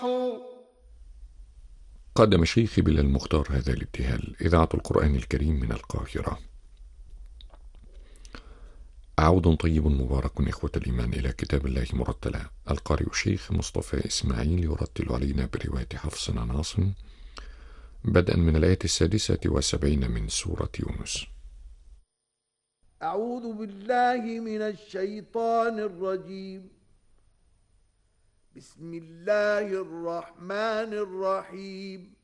قدم شيخي بلال المختار هذا الابتهال إذاعة القرآن الكريم من القاهرة. عود طيب مبارك إخوة الإيمان إلى كتاب الله مرتلا. القارئ الشيخ مصطفى إسماعيل يرتل علينا برواية حفص عن عاصم بدءا من الآية 76 من سورة يونس. أعوذ بالله من الشيطان الرجيم. بسم الله الرحمن الرحيم.